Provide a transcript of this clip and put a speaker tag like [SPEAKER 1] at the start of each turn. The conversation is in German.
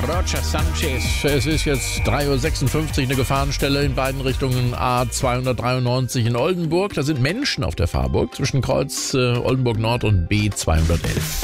[SPEAKER 1] Roger Sanchez. Es ist jetzt 3.56 Uhr, eine Gefahrenstelle in beiden Richtungen A293 in Oldenburg. Da sind Menschen auf der Fahrburg zwischen Kreuz Oldenburg Nord und B211.